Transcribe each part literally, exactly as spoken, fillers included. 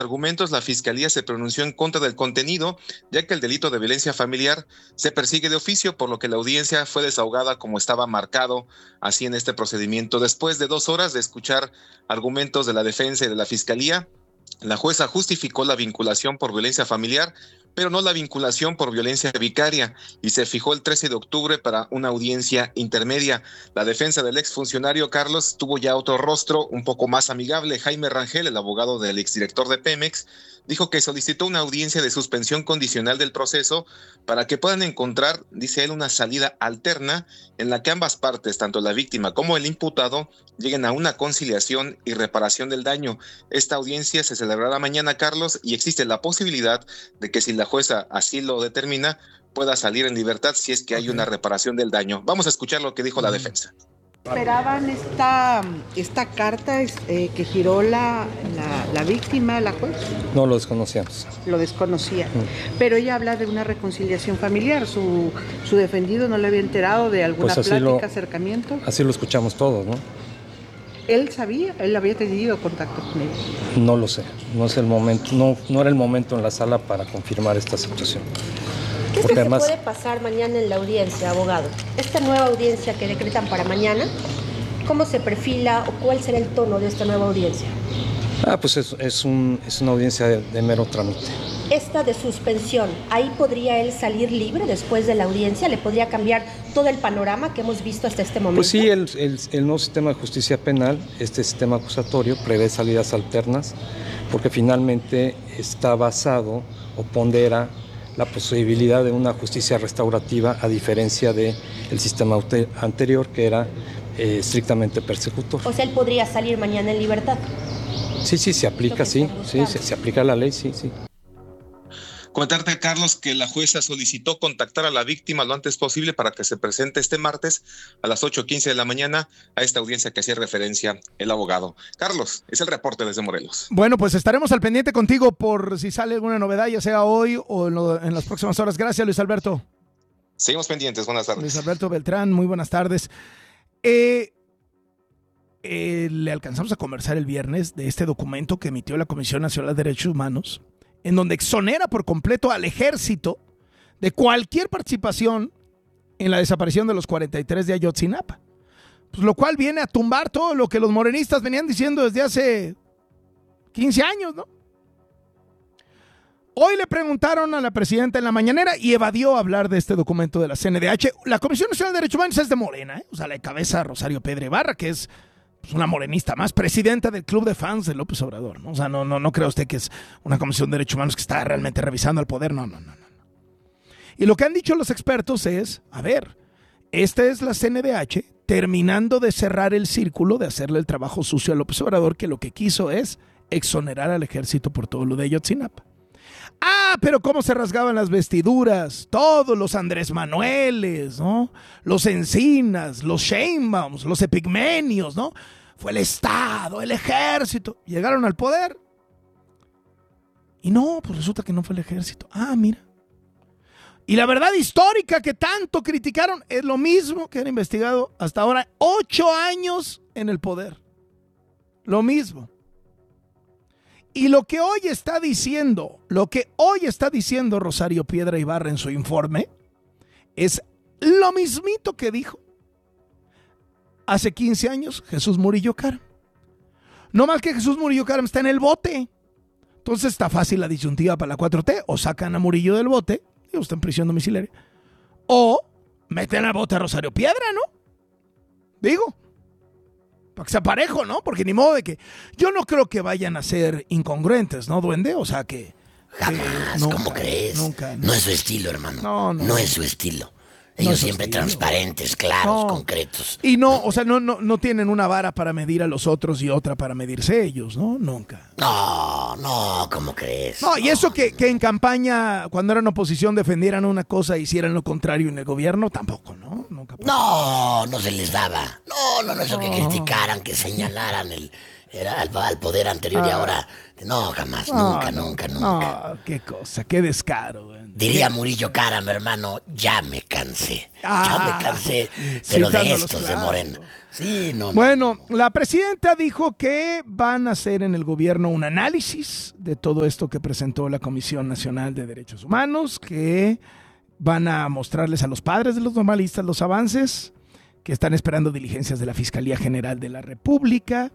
argumentos, la Fiscalía se pronunció en contra del contenido, ya que el delito de violencia familiar se persigue de oficio, por lo que la audiencia fue desahogada como estaba marcado así en este procedimiento. Después de dos horas de escuchar argumentos de la defensa y de la Fiscalía, la jueza justificó la vinculación por violencia familiar, pero no la vinculación por violencia vicaria, y se fijó el trece de octubre para una audiencia intermedia. La defensa del exfuncionario Carlos tuvo ya otro rostro un poco más amigable. Jaime Rangel, el abogado del exdirector de Pemex, dijo que solicitó una audiencia de suspensión condicional del proceso para que puedan encontrar, dice él, una salida alterna en la que ambas partes, tanto la víctima como el imputado, lleguen a una conciliación y reparación del daño. Esta audiencia se celebrará mañana, Carlos, y existe la posibilidad de que, si la jueza así lo determina, pueda salir en libertad si es que hay una reparación del daño. Vamos a escuchar lo que dijo la defensa. ¿Esperaban esta, esta carta eh, que giró la, la, la víctima, la juez? No, lo desconocíamos. Lo desconocía. Mm. Pero ella habla de una reconciliación familiar. ¿Su, su defendido no le había enterado de alguna pues plática, lo, acercamiento? Así lo escuchamos todos, ¿no? ¿Él sabía? ¿Él había tenido contacto con ellos? No lo sé. No es el momento, no, no era el momento en la sala para confirmar esta situación. ¿Qué es lo que además puede pasar mañana en la audiencia, abogado? Esta nueva audiencia que decretan para mañana, ¿cómo se perfila o cuál será el tono de esta nueva audiencia? Ah, pues es, es, un, es una audiencia de, de mero trámite. Esta de suspensión, ¿ahí podría él salir libre después de la audiencia? ¿Le podría cambiar todo el panorama que hemos visto hasta este momento? Pues sí, el, el, el nuevo sistema de justicia penal, este sistema acusatorio, prevé salidas alternas, porque finalmente está basado o pondera la posibilidad de una justicia restaurativa, a diferencia del sistema anterior, que era eh, estrictamente persecutor. O sea, él podría salir mañana en libertad. Sí, sí, se aplica, sí, sí, se, se aplica la ley, sí, sí. Comentarte, Carlos, que la jueza solicitó contactar a la víctima lo antes posible para que se presente este martes a las ocho quince de la mañana a esta audiencia que hacía referencia el abogado. Carlos, es el reporte desde Morelos. Bueno, pues estaremos al pendiente contigo por si sale alguna novedad, ya sea hoy o en, lo, en las próximas horas. Gracias, Luis Alberto. Seguimos pendientes, buenas tardes. Luis Alberto Beltrán, muy buenas tardes. Eh, eh, le alcanzamos a conversar el viernes de este documento que emitió la Comisión Nacional de Derechos Humanos, en donde exonera por completo al ejército de cualquier participación en la desaparición de los cuarenta y tres de Ayotzinapa. Pues lo cual viene a tumbar todo lo que los morenistas venían diciendo desde hace quince años, ¿no? Hoy le preguntaron a la presidenta en la mañanera y evadió hablar de este documento de la C N D H. La Comisión Nacional de Derechos Humanos es de Morena, ¿eh? O sea, la cabeza Rosario Pedro Ibarra, que es pues una morenista más, presidenta del club de fans de López Obrador, ¿no? O sea, no, no, no crea usted que es una comisión de derechos humanos que está realmente revisando el poder, no, no, no, no. Y lo que han dicho los expertos es, a ver, esta es la C N D H terminando de cerrar el círculo, de hacerle el trabajo sucio a López Obrador, que lo que quiso es exonerar al ejército por todo lo de Ayotzinapa. Ah, pero cómo se rasgaban las vestiduras, todos los Andrés Manueles, ¿no? Los Encinas, los Sheinbaums, los Epigmenios, ¿no? Fue el Estado, el ejército. Llegaron al poder. Y no, pues resulta que no fue el ejército. Ah, mira. Y la verdad histórica que tanto criticaron es lo mismo que han investigado hasta ahora. Ocho años en el poder. Lo mismo. Y lo que hoy está diciendo, lo que hoy está diciendo Rosario Piedra Ibarra en su informe, es lo mismito que dijo hace quince años Jesús Murillo Caram. No más que Jesús Murillo Caram está en el bote. Entonces está fácil la disyuntiva para la cuatro T. O sacan a Murillo del bote, digo, está en prisión domiciliaria, o meten al bote a Rosario Piedra, ¿no? Digo, para que sea parejo, ¿no? Porque ni modo de que... Yo no creo que vayan a ser incongruentes, ¿no, duende? O sea que... Jamás, nunca, ¿cómo crees? Nunca, no. no es su estilo, hermano. No, no. No es su estilo. Ellos no siempre estilo. transparentes, claros, no. concretos. Y no, o sea, no, no, no tienen una vara para medir a los otros y otra para medirse ellos, ¿no? Nunca. No, no, ¿cómo crees? No, y eso que, que en campaña, cuando eran oposición, defendieran una cosa e hicieran lo contrario en el gobierno, tampoco, ¿no? Nunca pasó. No, no se les daba. No, no, no, eso no. que criticaran, que señalaran el... Era al, al poder anterior ah. y ahora... No, jamás, no, nunca, no, nunca, nunca. No, qué cosa, qué descaro. Güey. Diría Murillo Karam, hermano, ya me cansé. Ah, ya me cansé, pero de estos de Morena. Sí, no, bueno, no. La presidenta dijo que van a hacer en el gobierno un análisis de todo esto que presentó la Comisión Nacional de Derechos Humanos, que van a mostrarles a los padres de los normalistas los avances, que están esperando diligencias de la Fiscalía General de la República.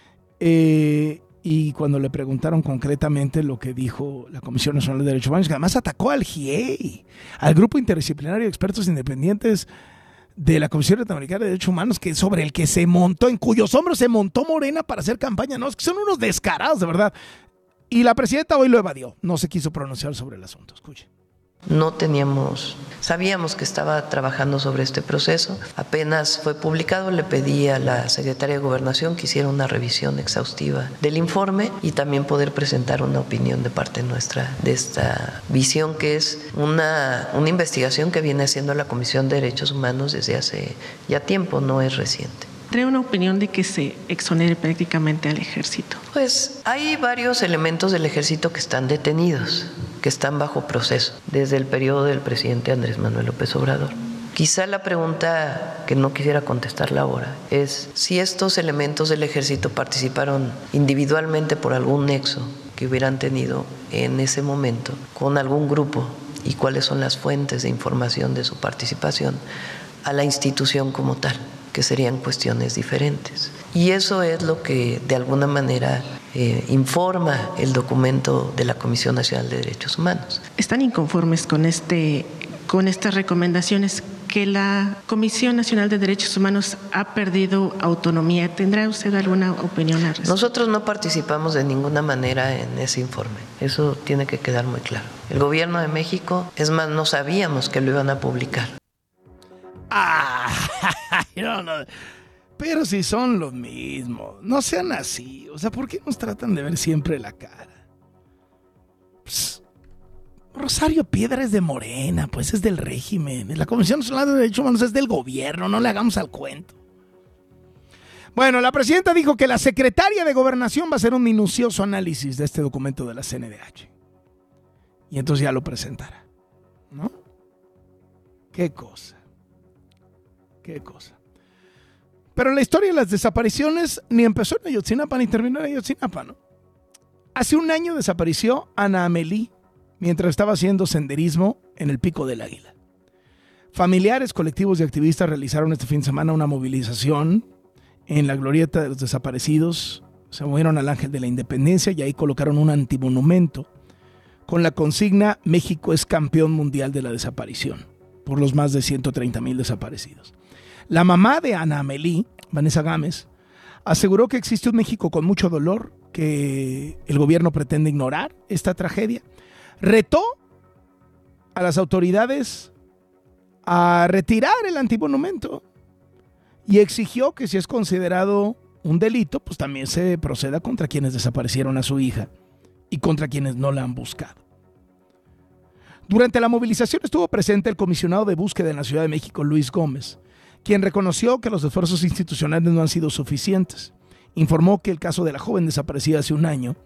Eh... Y cuando le preguntaron concretamente lo que dijo la Comisión Nacional de Derechos Humanos, que además atacó al G I E I, al Grupo Interdisciplinario de Expertos Independientes de la Comisión Interamericana de Derechos Humanos, que sobre el que se montó, en cuyos hombros se montó Morena para hacer campaña. No, es que son unos descarados, de verdad. Y la presidenta hoy lo evadió, no se quiso pronunciar sobre el asunto. Escuche. No teníamos, sabíamos que estaba trabajando sobre este proceso. Apenas fue publicado, le pedí a la Secretaría de Gobernación que hiciera una revisión exhaustiva del informe y también poder presentar una opinión de parte nuestra de esta visión, que es una, una investigación que viene haciendo la Comisión de Derechos Humanos desde hace ya tiempo, no es reciente. ¿Trae una opinión de que se exonere prácticamente al ejército? Pues hay varios elementos del ejército que están detenidos, que están bajo proceso desde el periodo del presidente Andrés Manuel López Obrador. Quizá la pregunta que no quisiera contestarla ahora es si estos elementos del ejército participaron individualmente por algún nexo que hubieran tenido en ese momento con algún grupo y cuáles son las fuentes de información de su participación a la institución como tal, que serían cuestiones diferentes. Y eso es lo que de alguna manera eh, informa el documento de la Comisión Nacional de Derechos Humanos. ¿Están inconformes con, este, con estas recomendaciones que la Comisión Nacional de Derechos Humanos ha perdido autonomía? ¿Tendrá usted alguna opinión al respecto? Nosotros no participamos de ninguna manera en ese informe. Eso tiene que quedar muy claro. El gobierno de México, es más, no sabíamos que lo iban a publicar. Ah, no, no. Pero si son los mismos, no sean así. O sea, ¿por qué nos tratan de ver siempre la cara? Psst. Rosario Piedra es de Morena, pues es del régimen. La Comisión Nacional de Derechos Humanos es del gobierno, no le hagamos al cuento. Bueno, la presidenta dijo que la secretaria de Gobernación va a hacer un minucioso análisis de este documento de la C N D H. Y entonces ya lo presentará, ¿no? Qué cosa. Qué cosa. Pero la historia de las desapariciones ni empezó en Ayotzinapa ni terminó en Ayotzinapa, ¿no? Hace un año desapareció Ana Amelí mientras estaba haciendo senderismo en el Pico del Águila. Familiares, colectivos y activistas realizaron este fin de semana una movilización en la glorieta de los desaparecidos. Se movieron al Ángel de la Independencia y ahí colocaron un antimonumento con la consigna México es campeón mundial de la desaparición por los más de ciento treinta mil desaparecidos. La mamá de Ana Amelí, Vanessa Gámez, aseguró que existe un México con mucho dolor, que el gobierno pretende ignorar esta tragedia. Retó a las autoridades a retirar el antimonumento y exigió que si es considerado un delito, pues también se proceda contra quienes desaparecieron a su hija y contra quienes no la han buscado. Durante la movilización estuvo presente el comisionado de búsqueda en la Ciudad de México, Luis Gómez, quien reconoció que los esfuerzos institucionales no han sido suficientes. Informó que el caso de la joven desaparecida hace un año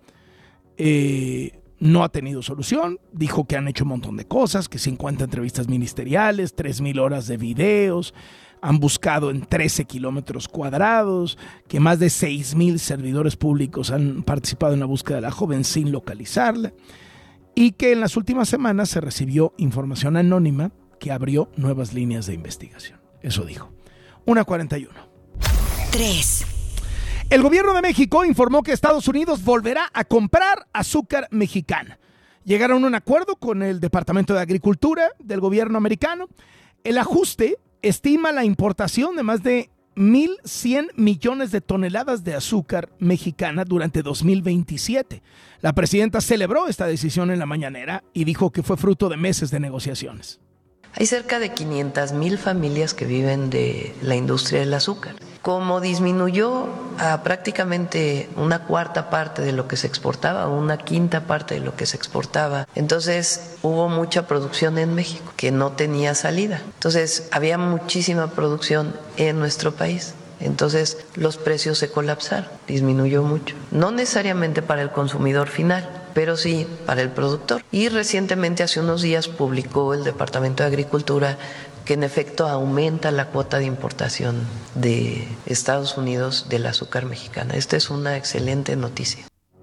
eh, no ha tenido solución. Dijo que han hecho un montón de cosas, que cincuenta entrevistas ministeriales, tres mil horas de videos, han buscado en trece kilómetros cuadrados, que más de seis mil servidores públicos han participado en la búsqueda de la joven sin localizarla, y que en las últimas semanas se recibió información anónima que abrió nuevas líneas de investigación. Eso dijo. una cuarenta y uno. tres. El gobierno de México informó que Estados Unidos volverá a comprar azúcar mexicana. Llegaron a un acuerdo con el Departamento de Agricultura del gobierno americano. El ajuste estima la importación de más de mil cien millones de toneladas de azúcar mexicana durante dos mil veintisiete. La presidenta celebró esta decisión en la mañanera y dijo que fue fruto de meses de negociaciones. Hay cerca de quinientas mil familias que viven de la industria del azúcar. Como disminuyó a prácticamente una cuarta parte de lo que se exportaba, una quinta parte de lo que se exportaba, entonces hubo mucha producción en México que no tenía salida. Entonces había muchísima producción en nuestro país. Entonces los precios se colapsaron, disminuyó mucho. No necesariamente para el consumidor final, pero sí para el productor. Y recientemente, hace unos días, publicó el Departamento de Agricultura que en efecto aumenta la cuota de importación de Estados Unidos del azúcar mexicana. Esta es una excelente noticia.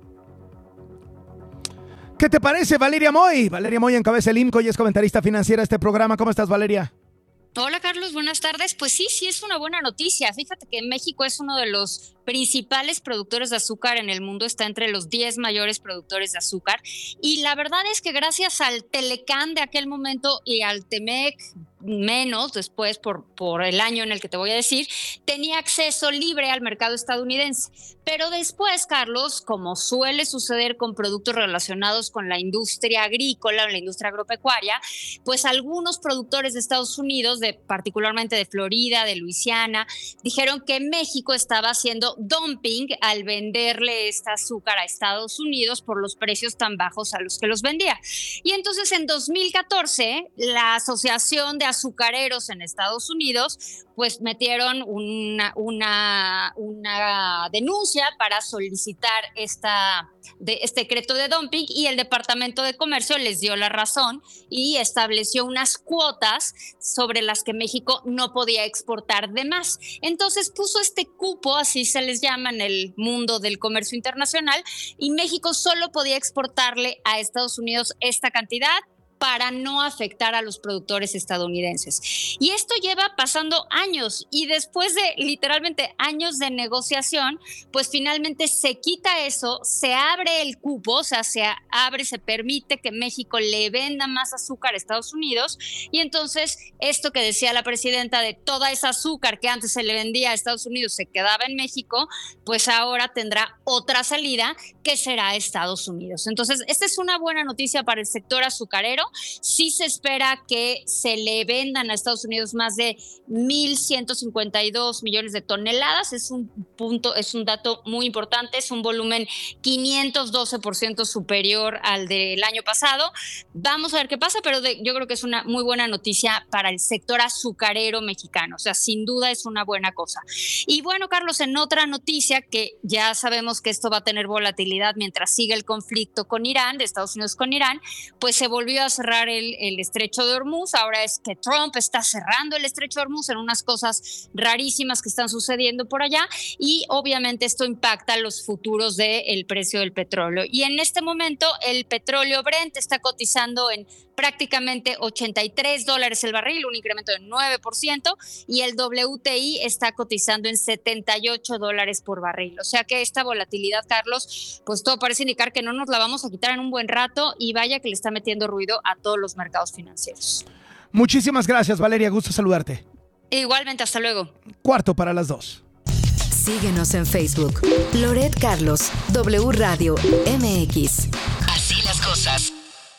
¿Qué te parece, Valeria Moy? Valeria Moy encabeza el IMCO y es comentarista financiera de este programa. ¿Cómo estás, Valeria? Hola, Carlos, buenas tardes. Pues sí, sí es una buena noticia. Fíjate que México es uno de los principales productores de azúcar en el mundo, está entre los diez mayores productores de azúcar. Y la verdad es que gracias al Telecán de aquel momento y al Temec, menos después por, por el año en el que te voy a decir, tenía acceso libre al mercado estadounidense. Pero después, Carlos, como suele suceder con productos relacionados con la industria agrícola, la industria agropecuaria, pues algunos productores de Estados Unidos, de, particularmente de Florida, de Luisiana, dijeron que México estaba haciendo dumping al venderle este azúcar a Estados Unidos por los precios tan bajos a los que los vendía. Y entonces en dos mil catorce, la Asociación de Azucareros en Estados Unidos pues metieron una, una, una denuncia para solicitar esta, de, este decreto de dumping, y el Departamento de Comercio les dio la razón y estableció unas cuotas sobre las que México no podía exportar de más. Entonces puso este cupo, así se les llama en el mundo del comercio internacional, y México solo podía exportarle a Estados Unidos esta cantidad para no afectar a los productores estadounidenses. Y esto lleva pasando años, y después de literalmente años de negociación, pues finalmente se quita eso, se abre el cupo, o sea, se abre, se permite que México le venda más azúcar a Estados Unidos, y entonces esto que decía la presidenta de toda esa azúcar que antes se le vendía a Estados Unidos se quedaba en México, pues ahora tendrá otra salida que será Estados Unidos. Entonces, esta es una buena noticia para el sector azucarero. Sí se espera que se le vendan a Estados Unidos más de mil ciento cincuenta y dos millones de toneladas. Es un punto, es un dato muy importante, es un volumen quinientos doce por ciento superior al del año pasado. Vamos a ver qué pasa, pero de, yo creo que es una muy buena noticia para el sector azucarero mexicano. O sea, sin duda es una buena cosa. Y bueno, Carlos, en otra noticia, que ya sabemos que esto va a tener volatilidad mientras siga el conflicto con Irán, de Estados Unidos con Irán, pues se volvió a cerrar el, el estrecho de Hormuz. Ahora es que Trump está cerrando el estrecho de Hormuz en unas cosas rarísimas que están sucediendo por allá, y obviamente esto impacta los futuros del precio del petróleo. Y en este momento el petróleo Brent está cotizando en prácticamente ochenta y tres dólares el barril, un incremento de nueve por ciento, y el W T I está cotizando en setenta y ocho dólares por barril. O sea que esta volatilidad, Carlos, pues todo parece indicar que no nos la vamos a quitar en un buen rato, y vaya que le está metiendo ruido a todos los mercados financieros. Muchísimas gracias, Valeria, gusto saludarte. Igualmente, hasta luego. Cuarto para las dos. Síguenos en Facebook, Loret Carlos, W Radio M X. Así las cosas.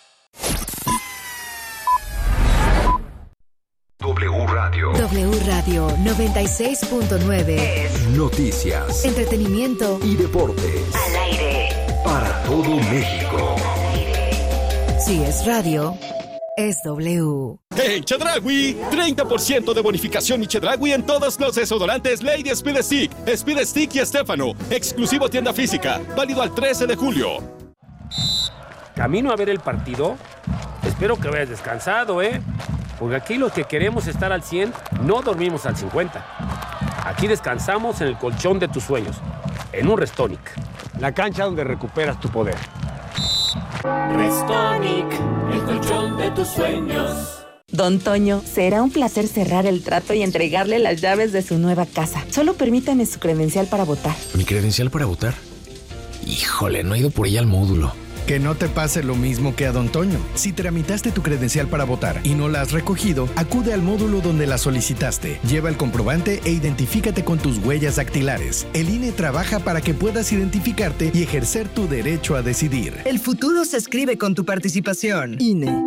W Radio. W Radio noventa y seis punto nueve. Es noticias, entretenimiento y deportes. Al aire. Para todo México. Si es radio, es W. ¡Hey, Chedraui! treinta por ciento de bonificación y Chedraui en todos los desodorantes Lady Speed Stick, Speed Stick y Estefano. Exclusivo tienda física. Válido al trece de julio. ¿Camino a ver el partido? Espero que vayas descansado, ¿eh? Porque aquí los que queremos estar al cien, no dormimos al cincuenta. Aquí descansamos en el colchón de tus sueños, en un Restonic. La cancha donde recuperas tu poder. Restonic, el colchón de tus sueños. Don Toño, será un placer cerrar el trato y entregarle las llaves de su nueva casa. Solo permítame su credencial para votar. ¿Mi credencial para votar? Híjole, no he ido por ella al módulo. Que no te pase lo mismo que a Don Toño. Si tramitaste tu credencial para votar y no la has recogido, acude al módulo donde la solicitaste. Lleva el comprobante e identifícate con tus huellas dactilares. El I N E trabaja para que puedas identificarte y ejercer tu derecho a decidir. El futuro se escribe con tu participación. I N E.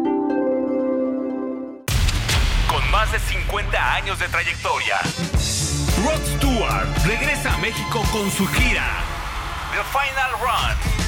Con más de cincuenta años de trayectoria, Rod Stewart regresa a México con su gira The Final Run.